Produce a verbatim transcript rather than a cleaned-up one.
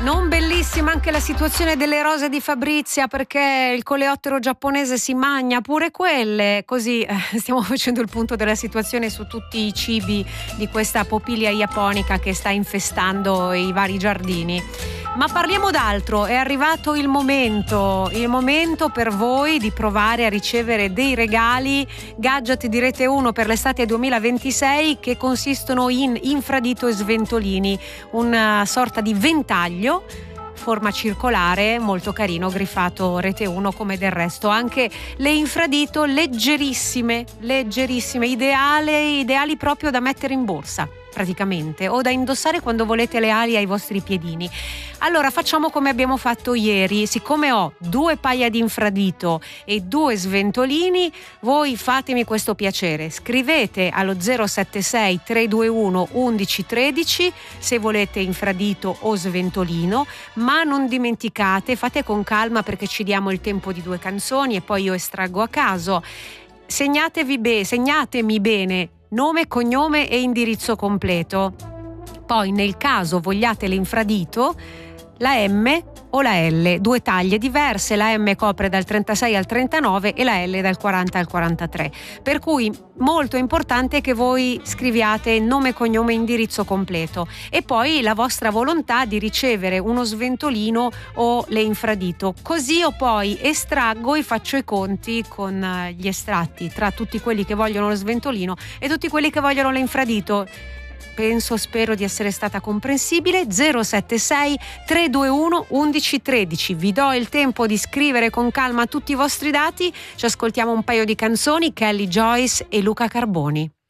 Non bellissima anche la situazione delle rose di Fabrizia, perché il coleottero giapponese si magna pure quelle, così eh, stiamo facendo il punto della situazione su tutti i cibi di questa popilia japonica che sta infestando i vari giardini. Ma parliamo d'altro, è arrivato il momento, il momento per voi di provare a ricevere dei regali gadget di Rete uno per l'estate duemilaventisei che consistono in infradito e sventolini, una sorta di ventaglio forma circolare molto carino, griffato Rete uno come del resto. Anche le infradito leggerissime, leggerissime, ideale, ideali proprio da mettere in borsa praticamente, o da indossare quando volete le ali ai vostri piedini. Allora facciamo come abbiamo fatto ieri, siccome ho due paia di infradito e due sventolini, voi fatemi questo piacere, scrivete allo zero sette sei tre due uno undici tredici se volete infradito o sventolino, ma non dimenticate, fate con calma perché ci diamo il tempo di due canzoni e poi io estraggo a caso. Segnatevi be- segnatemi bene nome, cognome e indirizzo completo. Poi nel caso vogliate l'infradito, la M o la L, due taglie diverse, la M copre dal trentasei al trentanove e la L dal quaranta al quarantatré. Per cui molto importante che voi scriviate nome, cognome e indirizzo completo e poi la vostra volontà di ricevere uno sventolino o le infradito. Così io poi estraggo e faccio i conti con gli estratti tra tutti quelli che vogliono lo sventolino e tutti quelli che vogliono le infradito. Penso, spero di essere stata comprensibile. Zero sette sei tre due uno undici tredici. Vi do il tempo di scrivere con calma tutti i vostri dati. Ci ascoltiamo un paio di canzoni, Kelly Joyce e Luca Carboni.